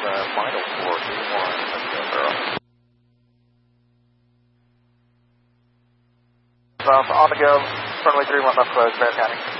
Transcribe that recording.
final for 21. On the go, runway 31 left close, Bear County.